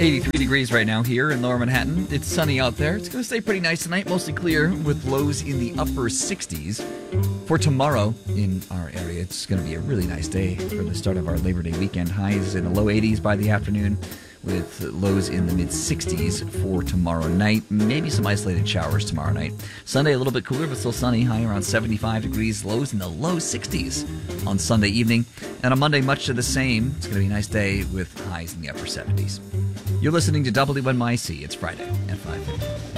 83 degrees right now here in Lower Manhattan. It's sunny out there. It's going to stay pretty nice tonight, mostly clear with lows in the upper 60s. For tomorrow in our area, it's going to be a really nice day for the start of our Labor Day weekend. Highs in the low 80s by the afternoon with lows in the mid 60s for tomorrow night. Maybe some isolated showers tomorrow night. Sunday a little bit cooler but still sunny. High around 75 degrees. Lows in the low 60s on Sunday evening. And on Monday much to the same. It's going to be a nice day with highs in the upper 70s. You're listening to WNYC. It's Friday at 5:50.